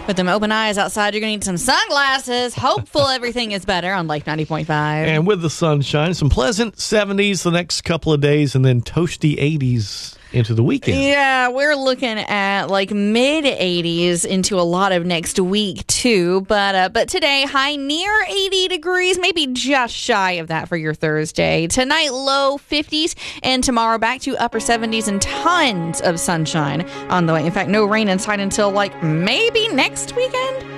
With them open eyes outside, you're going to need some sunglasses. Hopeful everything is better on Life 90.5. And with the sunshine, some pleasant 70s the next couple of days, and then toasty 80s into the weekend. Yeah, we're looking at like mid 80s into a lot of next week too. But today, high near 80 degrees, maybe just shy of that for your Thursday. Tonight, low 50s, and tomorrow back to upper 70s and tons of sunshine on the way. In fact, no rain in sight until like maybe next weekend.